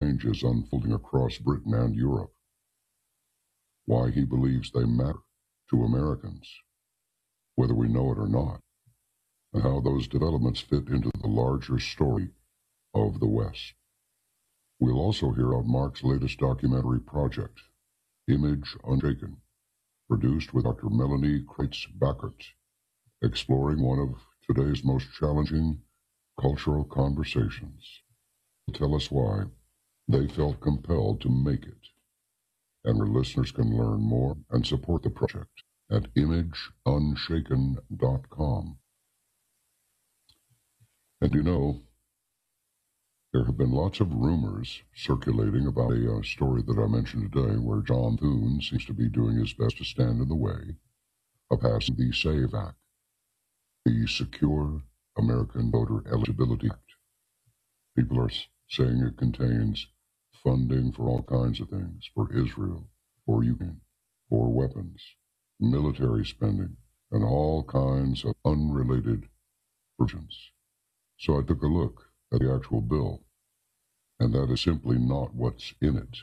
changes unfolding across Britain and Europe, why he believes they matter to Americans, whether we know it or not, and how those developments fit into the larger story of the West. We'll also hear about Mark's latest documentary project, Image Unshaken, produced with Dr. Melanie Kreitz-Bachert, exploring one of today's most challenging cultural conversations. Tell us why they felt compelled to make it. And our listeners can learn more and support the project at imageunshaken.com. And you know, there have been lots of rumors circulating about a story that I mentioned today where John Thune seems to be doing his best to stand in the way of passing the SAVE Act, the Secure American Voter Eligibility Act. People are saying it contains funding for all kinds of things, for Israel, for Ukraine, for weapons, military spending, and all kinds of unrelated provisions. So I took a look at the actual bill, and that is simply not what's in it.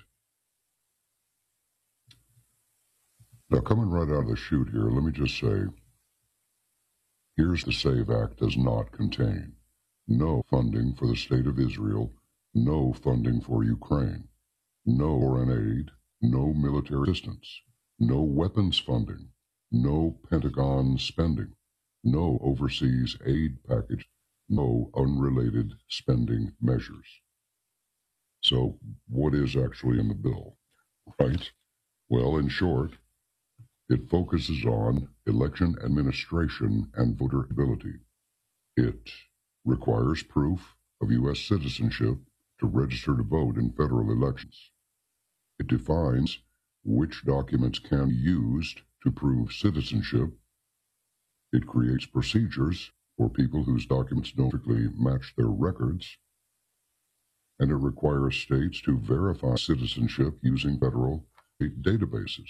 Now, coming right out of the chute here, let me just say, here's the SAVE Act does not contain: no funding for the State of Israel, no funding for Ukraine, no foreign aid, no military assistance, no weapons funding, no Pentagon spending, no overseas aid package, no unrelated spending measures. So what is actually in the bill, right? Well, in short, it focuses on election administration and voter ability. It requires proof of U.S. citizenship to register to vote in federal elections. It defines which documents can be used to prove citizenship. It creates procedures for people whose documents don't strictly match their records. And it requires states to verify citizenship using federal databases.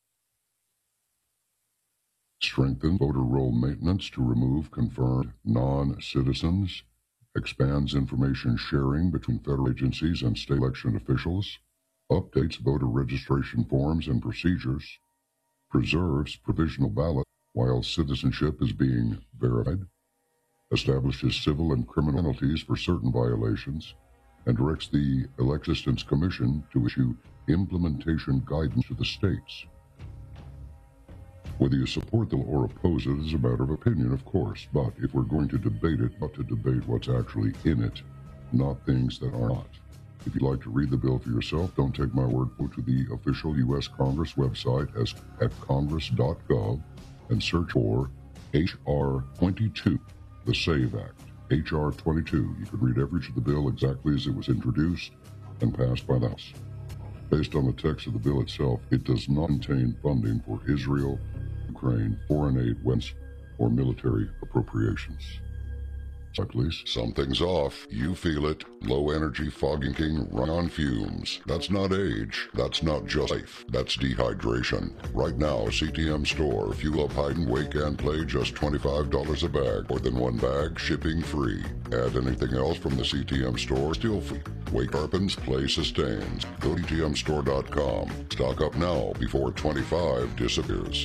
Strengthens voter roll maintenance to remove confirmed non-citizens, expands information sharing between federal agencies and state election officials, updates voter registration forms and procedures, preserves provisional ballot while citizenship is being verified, establishes civil and criminal penalties for certain violations, and directs the Election Assistance Commission to issue implementation guidance to the states. Whether you support the bill or oppose it is a matter of opinion, of course, but if we're going to debate it, ought to debate what's actually in it, not things that are not. If you'd like to read the bill for yourself, don't take my word for it. To the official U.S. Congress website at congress.gov and search for H.R. 22, the SAVE Act. H.R. 22. You can read every inch of the bill exactly as it was introduced and passed by the House. Based on the text of the bill itself, it does not contain funding for Israel, Ukraine, foreign aid, weapons, or military appropriations. So please. Something's off. You feel it. Low energy, fogging king, run on fumes. That's not age. That's not just life. That's dehydration. Right now, CTM Store. Fuel up, hide and wake and play, just $25 a bag. More than one bag, shipping free. Add anything else from the CTM Store, still free. Wake sharpens, play sustains. Go to CTMStore.com. Stock up now before 25 disappears.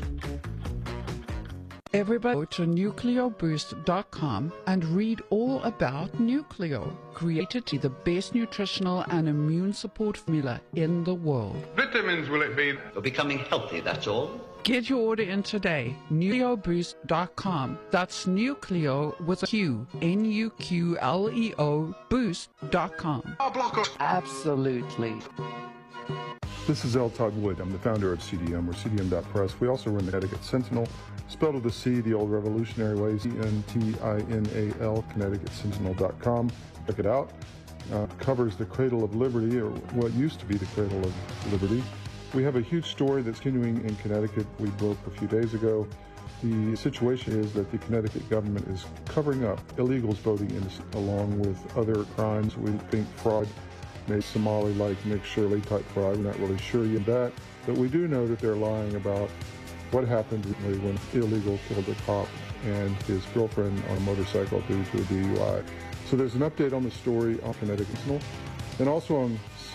Everybody go to NucleoBoost.com and read all about Nucleo, created to be the best nutritional and immune support formula in the world. Vitamins will it be? You're becoming healthy, that's all. Get your order in today, NucleoBoost.com. That's Nucleo with a Q, Nuqleo Boost.com. Absolutely. This is L. Todd Wood. I'm the founder of CDM, or CDM.press. We also run the Connecticut Sentinel, spelled with a C, the old revolutionary way, CNTINAL, ConnecticutSentinel.com. Check it out. Covers the Cradle of Liberty, or what used to be the Cradle of Liberty. We have a huge story that's continuing in Connecticut. We broke a few days ago. The situation is that the Connecticut government is covering up illegals voting along with other crimes. We think fraud, maybe Somali-like Nick Shirley type fraud. We're not really sure yet that, but we do know that they're lying about what happened recently when illegal killed a cop and his girlfriend on a motorcycle due to a DUI. So there's an update on the story on Connecticut Sentinel, and also on